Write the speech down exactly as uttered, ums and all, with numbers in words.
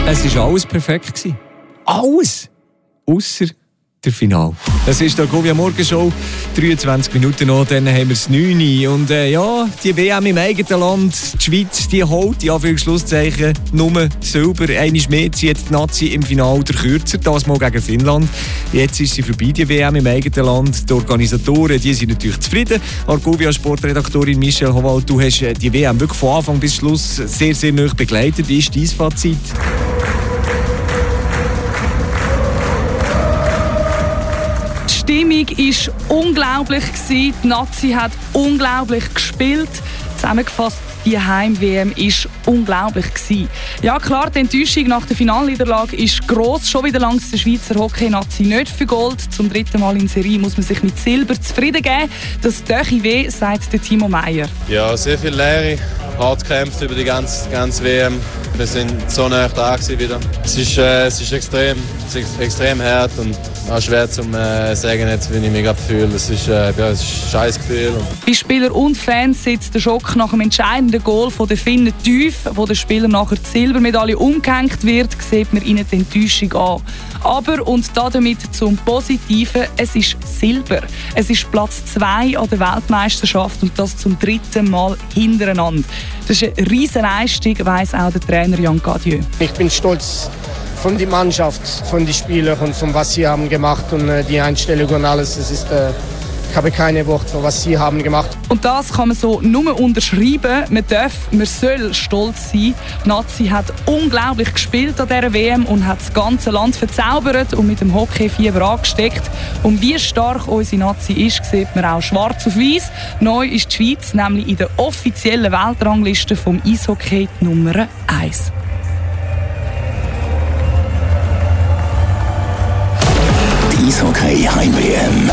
Es war alles perfekt. Alles! Ausser der Finale. Das ist die Govia Morgenshow. dreiundzwanzig Minuten noch, dann haben wir es neun Uhr. Und äh, ja, die W M im eigenen Land, die Schweiz, die holt, die Anführungszeichen, nur Silber. Einmal mehr zieht die Nazi im Finale der Kürzer, das mal gegen Finnland. Jetzt ist sie vorbei, die W M im eigenen Land. Die Organisatoren, die sind natürlich zufrieden. Argovia-Sportredaktorin Michelle Howald, du hast die W M wirklich von Anfang bis Schluss sehr, sehr nah begleitet. Wie ist dein Fazit? Die Stimmung war unglaublich. Die Nazi hat unglaublich gespielt. Zusammengefasst, die Heim-W M war unglaublich. Ja klar, die Enttäuschung nach der Finalniederlage ist gross. Schon wieder langs der Schweizer Hockey-Nazi nicht für Gold. Zum dritten Mal in Serie muss man sich mit Silber zufrieden geben. Das Döchi weh, sagt der Timo Meyer. Ja, sehr viel Leere. Hart gekämpft über die ganze, ganze W M. Wir sind so nah da wieder. Es ist, äh, es ist extrem, es ist extrem hart und auch schwer zu äh, sagen, jetzt, wie ich mich fühle. Es ist, äh, ja, es ist ein scheiß Gefühl. Bei Spieler und Fans sitzt der Schock nach dem entscheidenden Goal von den Finnen tief. Wo der Spieler nachher die Silbermedaille umgehängt wird, sieht man ihnen die Enttäuschung an. Aber, und damit zum Positiven, es ist Silber. Es ist Platz zwei an der Weltmeisterschaft und das zum dritten Mal hintereinander. Das ist eine riesige Leistung, weiss auch der Trainer Jan Cadieux. Ich bin stolz von der Mannschaft, von den Spielern und von was sie haben gemacht und äh, die Einstellung und alles. Das ist, äh, ich habe keine Worte für was sie haben gemacht. Und das kann man so nur unterschreiben. Man darf, man soll stolz sein. Die Nazi hat unglaublich gespielt an dieser W M und hat das ganze Land verzaubert und mit dem Hockeyfieber angesteckt. Und wie stark unsere Nazi ist, sieht man auch schwarz auf weiß. Neu ist die Schweiz nämlich in der offiziellen Weltrangliste vom Eishockey Nummer eins. Die Eishockey Heim-W M